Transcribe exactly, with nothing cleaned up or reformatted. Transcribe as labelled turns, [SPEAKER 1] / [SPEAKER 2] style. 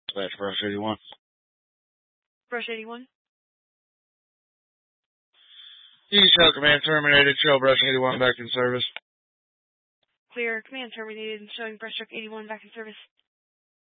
[SPEAKER 1] Dispatch Brush eighty-one.
[SPEAKER 2] Brush eighty-one.
[SPEAKER 1] E-Shell command terminated. Show Brush eighty-one back in service.
[SPEAKER 2] Clear. Command terminated and showing Brush Truck eighty-one back in service.